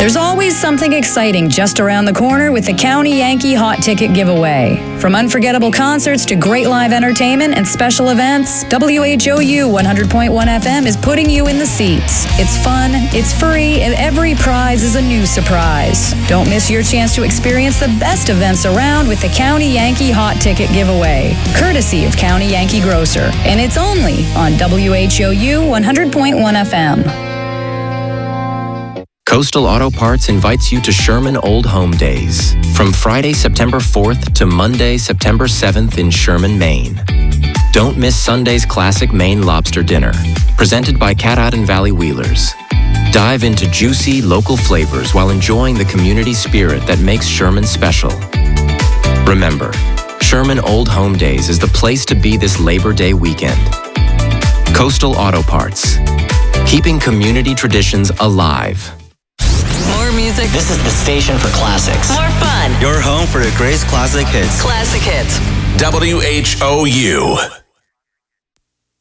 There's always something exciting just around the corner with the County Yankee Hot Ticket Giveaway. From unforgettable concerts to great live entertainment and special events, WHOU 100.1 FM is putting you in the seats. It's fun, it's free, and every prize is a new surprise. Don't miss your chance to experience the best events around with the County Yankee Hot Ticket Giveaway, courtesy of County Yankee Grocer. And it's only on WHOU 100.1 FM. Coastal Auto Parts invites you to Sherman Old Home Days from Friday, September 4th to Monday, September 7th in Sherman, Maine. Don't miss Sunday's classic Maine lobster dinner, presented by Katahdin Valley Wheelers. Dive into juicy local flavors while enjoying the community spirit that makes Sherman special. Remember, Sherman Old Home Days is the place to be this Labor Day weekend. Coastal Auto Parts, keeping community traditions alive. More music. This is the station for classics. More fun. Your home for the greatest classic hits. Classic hits. WHOU.